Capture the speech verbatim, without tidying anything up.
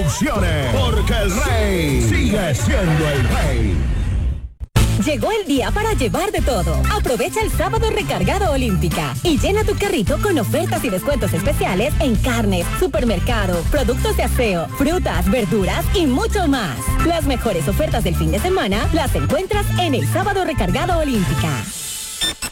Producciones, porque el rey sigue siendo el rey. Llegó el día para llevar de todo. Aprovecha el sábado recargado Olímpica y llena tu carrito con ofertas y descuentos especiales en carnes, supermercado, productos de aseo, frutas, verduras y mucho más. Las mejores ofertas del fin de semana las encuentras en el sábado recargado Olímpica.